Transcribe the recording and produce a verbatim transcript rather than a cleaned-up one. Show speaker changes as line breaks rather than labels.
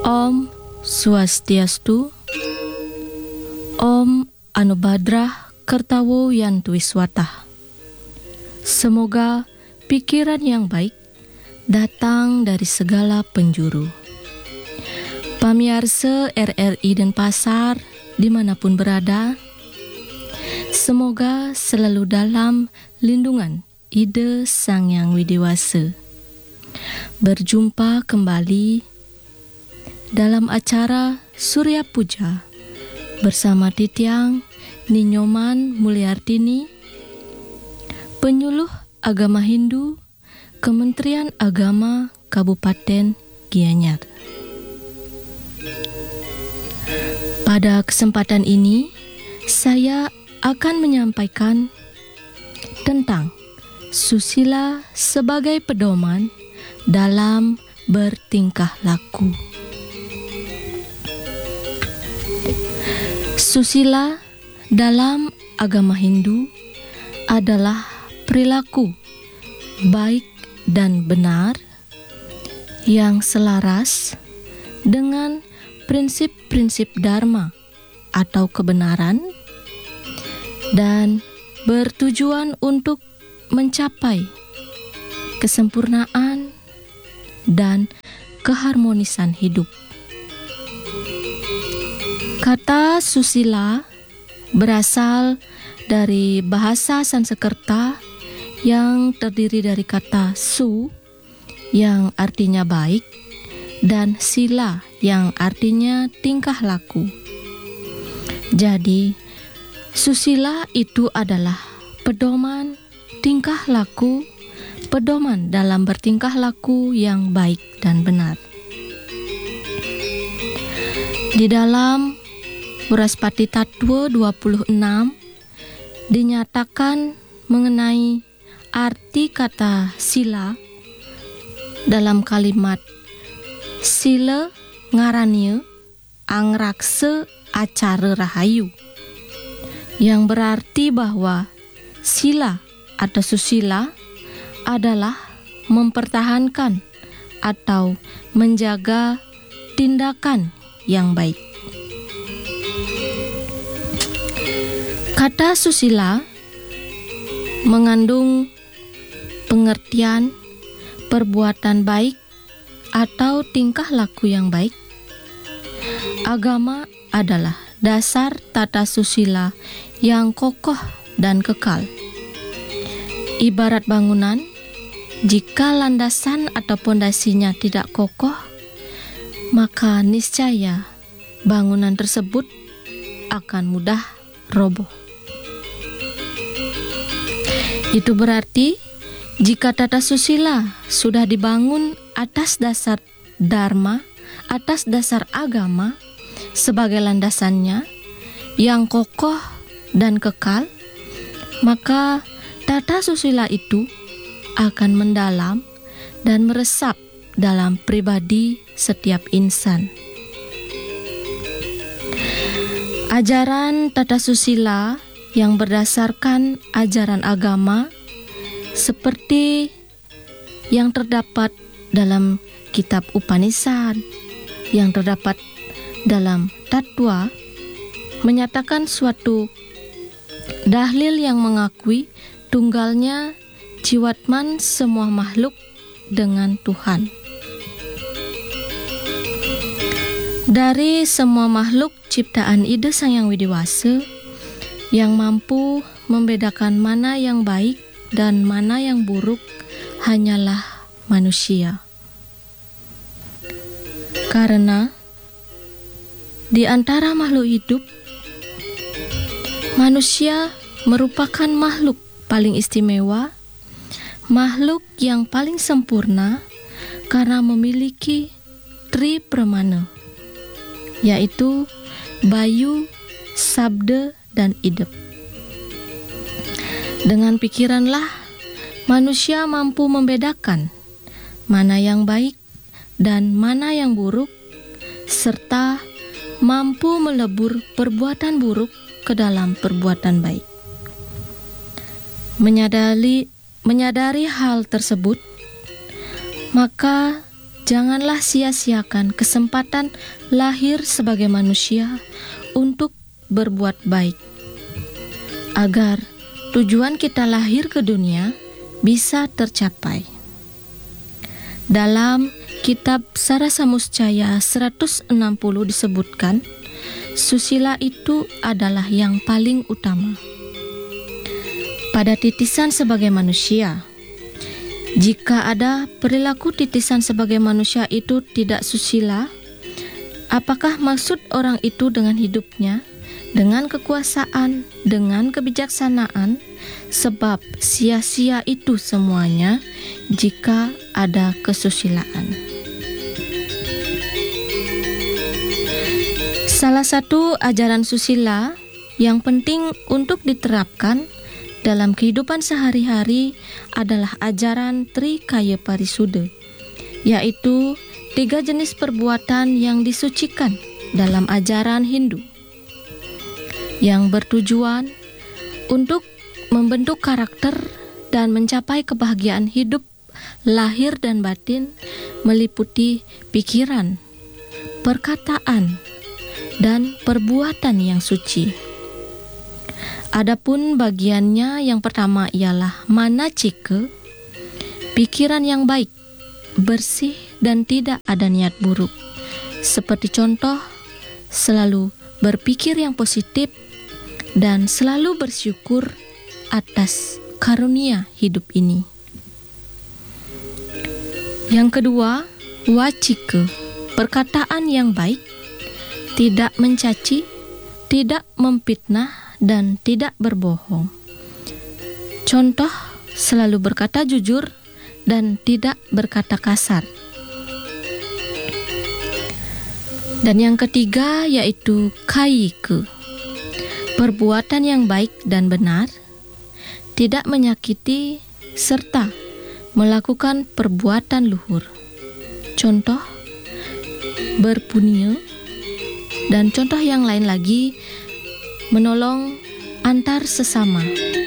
Om Swastiastu. Om Anubadrah Kertawo Yantu Wiswata. Semoga pikiran yang baik datang dari segala penjuru. Pamiarsa R R I Denpasar dimanapun berada, semoga selalu dalam lindungan Ida Sang Yang Widiwasa. Berjumpa kembali dalam acara Surya Puja bersama Titiang Ninyoman Mulyartini, penyuluh agama Hindu, Kementerian Agama Kabupaten Gianyar. Pada kesempatan ini, saya akan menyampaikan tentang susila sebagai pedoman dalam bertingkah laku. Susila dalam agama Hindu adalah perilaku baik dan benar yang selaras dengan prinsip-prinsip dharma atau kebenaran dan bertujuan untuk mencapai kesempurnaan dan keharmonisan hidup. Kata susila berasal dari bahasa Sanskerta yang terdiri dari kata su yang artinya baik dan sila yang artinya tingkah laku. Jadi, susila itu adalah pedoman tingkah laku, pedoman dalam bertingkah laku yang baik dan benar. Di dalam Buraspati Tattwa dua puluh enam dinyatakan mengenai arti kata sila dalam kalimat sila ngarannya angrakse acara rahayu, yang berarti bahwa sila atau susila adalah mempertahankan atau menjaga tindakan yang baik. Kata susila mengandung pengertian perbuatan baik atau tingkah laku yang baik. Agama adalah dasar tata susila yang kokoh dan kekal. Ibarat bangunan, jika landasan atau pondasinya tidak kokoh, maka niscaya bangunan tersebut akan mudah roboh. Itu berarti jika tata susila sudah dibangun atas dasar dharma, atas dasar agama sebagai landasannya yang kokoh dan kekal, maka tata susila itu akan mendalam dan meresap dalam pribadi setiap insan. Ajaran tata susila yang berdasarkan ajaran agama seperti yang terdapat dalam kitab Upanishad, yang terdapat dalam Tattwa, menyatakan suatu dalil yang mengakui tunggalnya jiwatman semua makhluk dengan Tuhan. Dari semua makhluk ciptaan Ida Sang Yang Widiwasa, yang mampu membedakan mana yang baik dan mana yang buruk hanyalah manusia. Karena di antara makhluk hidup, manusia merupakan makhluk paling istimewa, makhluk yang paling sempurna karena memiliki tri pramana, yaitu bayu, sabda, dan idep. Dengan pikiranlah manusia mampu membedakan mana yang baik dan mana yang buruk, serta mampu melebur perbuatan buruk ke dalam perbuatan baik. Menyadari, menyadari hal tersebut, maka Janganlah sia-siakan kesempatan lahir sebagai manusia untuk berbuat baik, agar tujuan kita lahir ke dunia bisa tercapai. Dalam kitab Sarasa Muscaya seratus enam puluh disebutkan, susila itu adalah yang paling utama. Pada titisan sebagai manusia, jika ada perilaku titisan sebagai manusia itu tidak susila, apakah maksud orang itu dengan hidupnya, dengan kekuasaan, dengan kebijaksanaan? Sebab sia-sia itu semuanya jika ada kesusilaan. Salah satu ajaran susila yang penting untuk diterapkan dalam kehidupan sehari-hari adalah ajaran Trikaya Parisude, yaitu tiga jenis perbuatan yang disucikan dalam ajaran Hindu, yang bertujuan untuk membentuk karakter dan mencapai kebahagiaan hidup lahir dan batin, meliputi pikiran, perkataan, dan perbuatan yang suci. Adapun bagiannya yang pertama ialah manacike, pikiran yang baik, bersih dan tidak ada niat buruk. Seperti contoh, selalu berpikir yang positif dan selalu bersyukur atas karunia hidup ini. Yang kedua, wacike, perkataan yang baik, tidak mencaci, tidak memfitnah, dan tidak berbohong. Contoh, selalu berkata jujur dan tidak berkata kasar. Dan yang ketiga yaitu kaike, perbuatan yang baik dan benar, tidak menyakiti serta melakukan perbuatan luhur. Contoh, berpunya, dan contoh yang lain lagi, menolong antar sesama.